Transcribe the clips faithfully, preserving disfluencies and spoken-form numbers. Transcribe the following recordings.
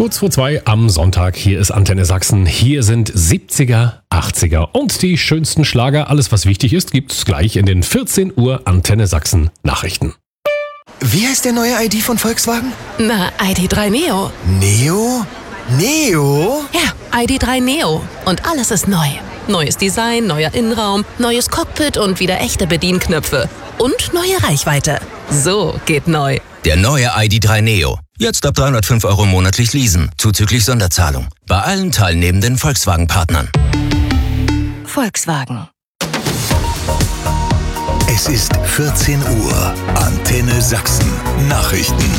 Kurz vor zwei am Sonntag, hier ist Antenne Sachsen. Hier sind siebziger, achtziger und die schönsten Schlager. Alles, was wichtig ist, gibt's gleich in den vierzehn Uhr Antenne Sachsen Nachrichten. Wie heißt der neue I D von Volkswagen? Na, I D drei Neo. Neo? Neo? Ja, I D drei Neo. Und alles ist neu. Neues Design, neuer Innenraum, neues Cockpit und wieder echte Bedienknöpfe. Und neue Reichweite. So geht neu. Der neue I D drei Neo. Jetzt ab dreihundertfünf Euro monatlich leasen, zuzüglich Sonderzahlung. Bei allen teilnehmenden Volkswagen-Partnern. Volkswagen. Es ist vierzehn Uhr. Antenne Sachsen. Nachrichten.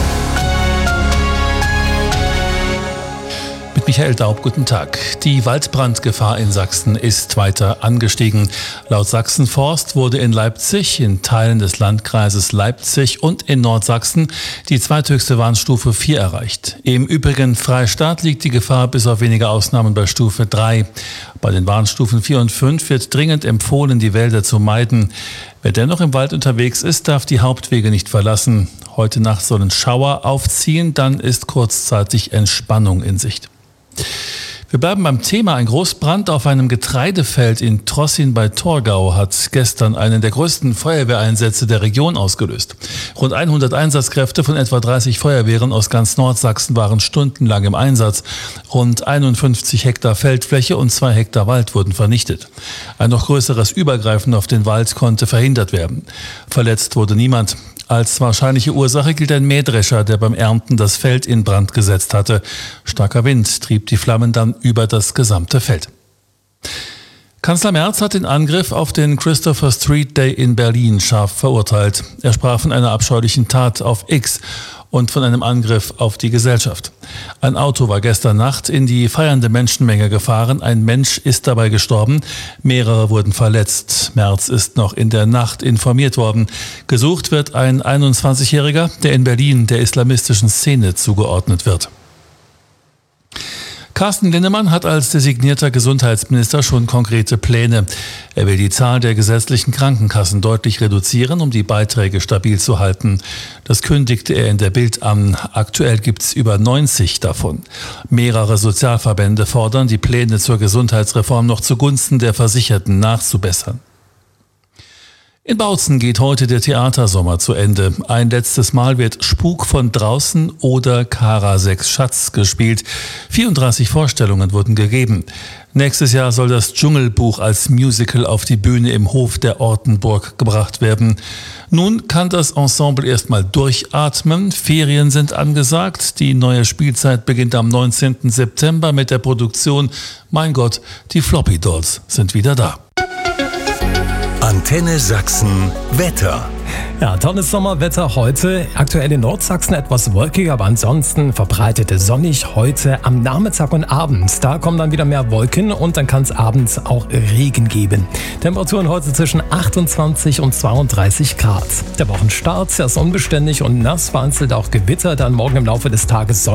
Michael Daub, guten Tag. Die Waldbrandgefahr in Sachsen ist weiter angestiegen. Laut Sachsenforst wurde in Leipzig, in Teilen des Landkreises Leipzig und in Nordsachsen die zweithöchste Warnstufe vier erreicht. Im übrigen Freistaat liegt die Gefahr bis auf wenige Ausnahmen bei Stufe drei. Bei den Warnstufen vier und fünf wird dringend empfohlen, die Wälder zu meiden. Wer dennoch im Wald unterwegs ist, darf die Hauptwege nicht verlassen. Heute Nacht sollen Schauer aufziehen, dann ist kurzzeitig Entspannung in Sicht. Wir bleiben beim Thema. Ein Großbrand auf einem Getreidefeld in Trossin bei Torgau hat gestern einen der größten Feuerwehreinsätze der Region ausgelöst. Rund hundert Einsatzkräfte von etwa dreißig Feuerwehren aus ganz Nordsachsen waren stundenlang im Einsatz. Rund einundfünfzig Hektar Feldfläche und zwei Hektar Wald wurden vernichtet. Ein noch größeres Übergreifen auf den Wald konnte verhindert werden. Verletzt wurde niemand. Als wahrscheinliche Ursache gilt ein Mähdrescher, der beim Ernten das Feld in Brand gesetzt hatte. Starker Wind trieb die Flammen dann über das gesamte Feld. Kanzler Merz hat den Angriff auf den Christopher Street Day in Berlin scharf verurteilt. Er sprach von einer abscheulichen Tat auf X und von einem Angriff auf die Gesellschaft. Ein Auto war gestern Nacht in die feiernde Menschenmenge gefahren. Ein Mensch ist dabei gestorben. Mehrere wurden verletzt. Merz ist noch in der Nacht informiert worden. Gesucht wird ein einundzwanzigjähriger, der in Berlin der islamistischen Szene zugeordnet wird. Carsten Linnemann hat als designierter Gesundheitsminister schon konkrete Pläne. Er will die Zahl der gesetzlichen Krankenkassen deutlich reduzieren, um die Beiträge stabil zu halten. Das kündigte er in der Bild an. Aktuell gibt es über neunzig davon. Mehrere Sozialverbände fordern, die Pläne zur Gesundheitsreform noch zugunsten der Versicherten nachzubessern. In Bautzen geht heute der Theatersommer zu Ende. Ein letztes Mal wird Spuk von draußen oder Karaseks Schatz gespielt. vierunddreißig Vorstellungen wurden gegeben. Nächstes Jahr soll das Dschungelbuch als Musical auf die Bühne im Hof der Ortenburg gebracht werden. Nun kann das Ensemble erstmal durchatmen. Ferien sind angesagt. Die neue Spielzeit beginnt am neunzehnten September mit der Produktion Mein Gott, die Floppy Dolls sind wieder da. Antenne Sachsen Wetter. Ja, tolles Sommerwetter heute. Aktuell in Nordsachsen etwas wolkig, aber ansonsten verbreitet sonnig heute am Nachmittag und abends. Da kommen dann wieder mehr Wolken und dann kann es abends auch Regen geben. Temperaturen heute zwischen achtundzwanzig und zweiunddreißig Grad. Der Wochenstart ist unbeständig und nass, vereinzelt auch Gewitter, dann morgen im Laufe des Tages Sonne.